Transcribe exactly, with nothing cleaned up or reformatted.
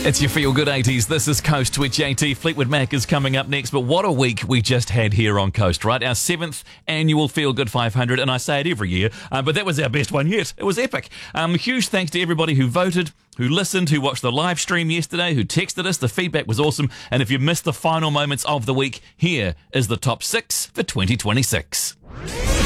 It's your Feel Good eighties. This is Coast with J T. Fleetwood Mac is coming up next. But what a week we just had here on Coast, right? Our seventh annual Feel Good five hundred, and I say it every year, uh, but that was our best one yet. It was epic. Um, huge thanks to everybody who voted, who listened, who watched the live stream yesterday, who texted us. The feedback was awesome. And if you missed the final moments of the week, here is the top six for twenty twenty-six.